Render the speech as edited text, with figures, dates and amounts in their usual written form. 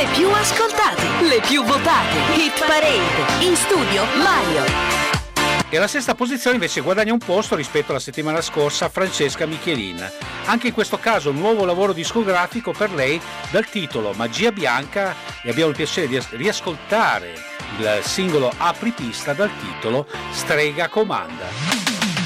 le più ascoltate, le più votate. Hit Parade. In studio Mario. E alla sesta posizione invece guadagna un posto rispetto alla settimana scorsa Francesca Michelin. Anche in questo caso un nuovo lavoro discografico per lei dal titolo Magia Bianca, e abbiamo il piacere di riascoltare il singolo Apripista dal titolo Strega Comanda.